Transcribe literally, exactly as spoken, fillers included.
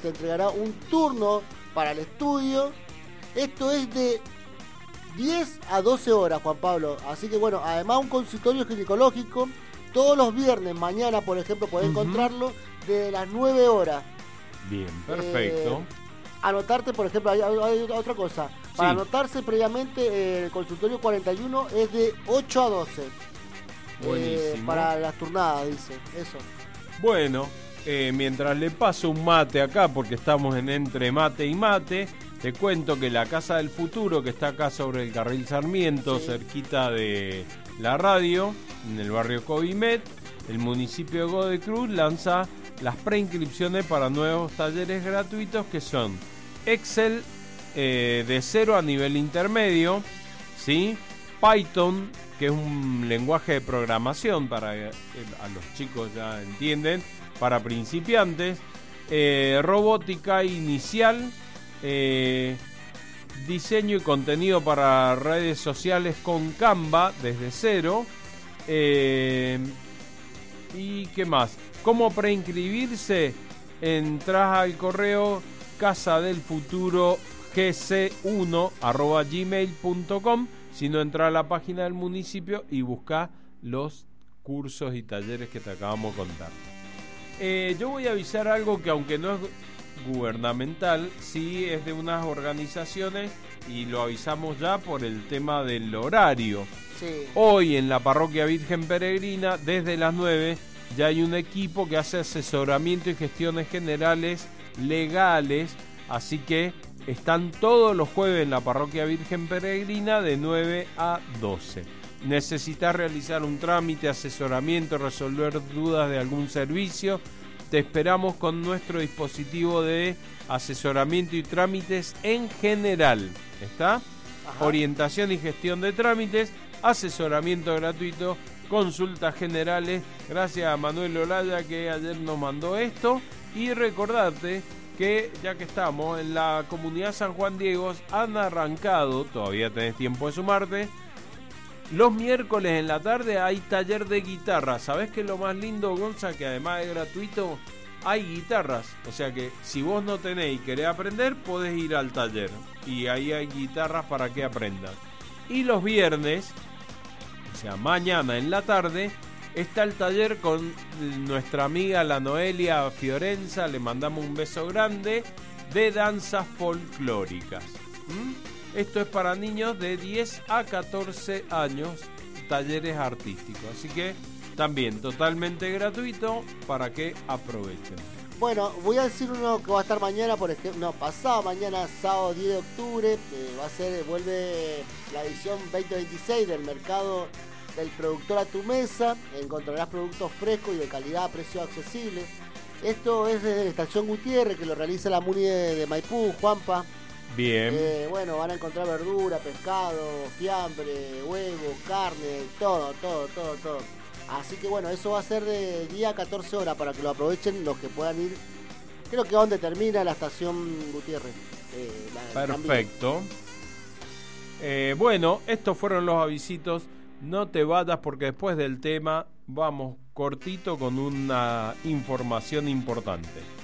te entregará un turno para el estudio. Esto es de diez a doce horas, Juan Pablo. Así que bueno, además un consultorio ginecológico todos los viernes. Mañana, por ejemplo, podés uh-huh. encontrarlo desde las nueve horas. Bien, perfecto. Eh, anotarte, por ejemplo, hay, hay otra cosa. Para sí. anotarse previamente, eh, el consultorio cuarenta y uno es de ocho a doce. Buenísimo. Eh, para las turnadas, dice. Eso. Bueno, eh, mientras le paso un mate acá, porque estamos en entre mate y mate, te cuento que la Casa del Futuro, que está acá sobre el Carril Sarmiento, sí. cerquita de la radio, en el barrio Covimet, el municipio de Godoy Cruz lanza las preinscripciones para nuevos talleres gratuitos que son Excel eh, de cero a nivel intermedio, ¿sí? Python, que es un lenguaje de programación para eh, a los chicos ya entienden, para principiantes, eh, robótica inicial, eh, diseño y contenido para redes sociales con Canva desde cero, eh, y qué más. ¿Cómo preinscribirse? Entrás al correo casadelfuturo g c uno arroba gmail punto com. Si no, entra a la página del municipio y busca los cursos y talleres que te acabamos de contar. Eh, yo voy a avisar algo que, aunque no es gubernamental, sí es de unas organizaciones, y lo avisamos ya por el tema del horario. Sí. Hoy en la Parroquia Virgen Peregrina, desde las nueve, ya hay un equipo que hace asesoramiento y gestiones generales legales, así que están todos los jueves en la Parroquia Virgen Peregrina de nueve a doce. ¿Necesitas realizar un trámite, asesoramiento, resolver dudas de algún servicio? Te esperamos con nuestro dispositivo de asesoramiento y trámites en general. ¿Está? Ajá. Orientación y gestión de trámites, asesoramiento gratuito, consultas generales. Gracias a Manuel Olaya, que ayer nos mandó esto. Y recordarte que ya que estamos en la comunidad San Juan Diego, han arrancado, todavía tenés tiempo de sumarte, los miércoles en la tarde hay taller de guitarra. ¿Sabés qué es lo más lindo, Gonza? Que además es gratuito, hay guitarras. O sea que si vos no tenés y querés aprender, podés ir al taller. Y ahí hay guitarras para que aprendas. Y los viernes, o sea, mañana en la tarde, está el taller con nuestra amiga la Noelia Fiorenza, le mandamos un beso grande, de danzas folclóricas. ¿Mm? Esto es para niños de diez a catorce años, talleres artísticos. Así que también totalmente gratuito para que aprovechen. Bueno, voy a decir uno que va a estar mañana, por ejemplo, no, pasado mañana, sábado diez de octubre, eh, va a ser, vuelve la edición veinte veintiséis del mercado del productor a tu mesa. Encontrarás productos frescos y de calidad a precio accesible. Esto es desde la estación Gutiérrez, que lo realiza la Muni de, de Maipú, Juanpa. Bien. Eh, bueno, van a encontrar verdura, pescado, fiambre, huevo, carne, todo, todo, todo, todo. Así que bueno, eso va a ser de día a catorce horas para que lo aprovechen los que puedan ir. Creo que donde termina la estación Gutiérrez. Eh, la, Perfecto. Eh, bueno, estos fueron los avisitos. No te vayas porque después del tema vamos cortito con una información importante.